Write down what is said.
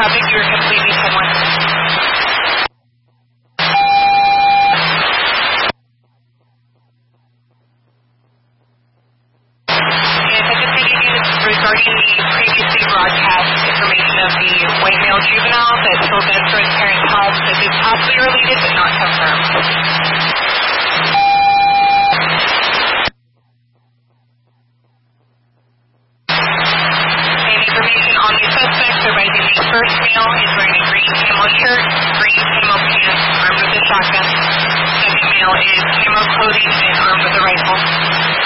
traffic, you were completely homeless. And I just stated you regarding the previously broadcast information of the white male juvenile that still does for his parents' house that is possibly related but not confirmed. On the suspect, surviving the first male is wearing a green camo shirt, green camo pants, armed with a shotgun. Second male is camo clothing and armed with a rifle.